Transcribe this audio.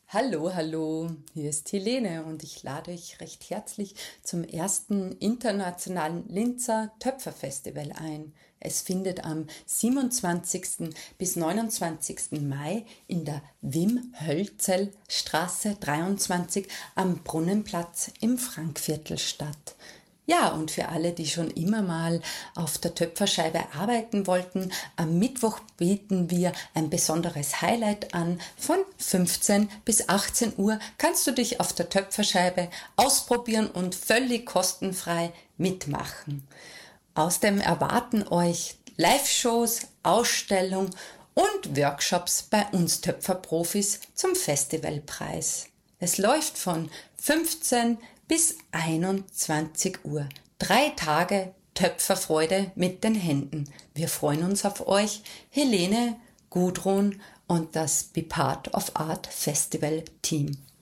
Hallo, hallo, hier ist Helene und ich lade euch recht herzlich zum ersten internationalen Linzer Töpferfestival ein. Es findet am 27. bis 29. Mai in der Wim-Hölzel-Straße 23 am Brunnenplatz im Frankviertel statt. Ja, und für alle, die schon immer mal auf der Töpferscheibe arbeiten wollten, am Mittwoch bieten wir ein besonderes Highlight an. Von 15 bis 18 Uhr kannst du dich auf der Töpferscheibe ausprobieren und völlig kostenfrei mitmachen. Außerdem erwarten euch Live-Shows, Ausstellung und Workshops bei uns Töpferprofis zum Festivalpreis. Es läuft von 15 bis 21 Uhr. 3 Tage Töpferfreude mit den Händen. Wir freuen uns auf euch, Helene, Gudrun und das Be Part of Art Festival Team.